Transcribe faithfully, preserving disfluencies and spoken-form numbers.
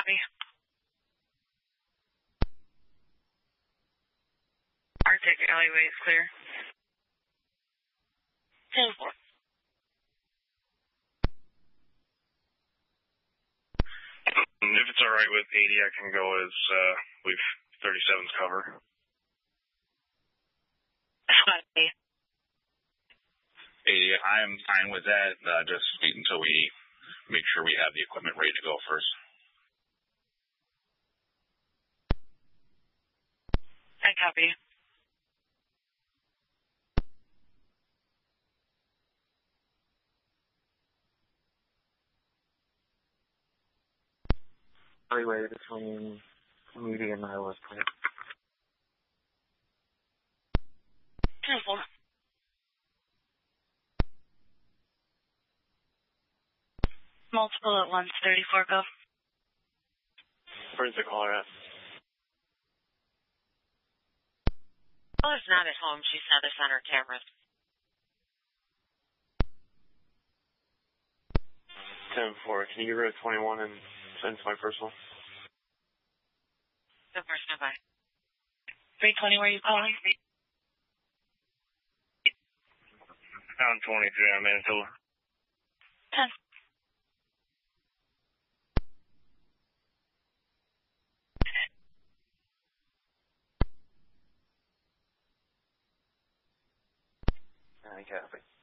copy. Arctic alleyway is clear. ten four. If it's alright with eighty, I can go as, uh, we've thirty-seven's cover. Copy. eighty, I'm fine with that. Uh, just wait until we make sure we have the equipment ready to go first. I copy. Freeway between Moody and Iowa Point. ten four. Multiple at once, thirty-four, go. Where's the caller at? Caller's not at home. She's not on her cameras. ten four. Can you get rid of twenty-one and send to my personal? The person by. three twenty, where are you calling? Pound twenty-three, I'm Manitoba. ten. I copy.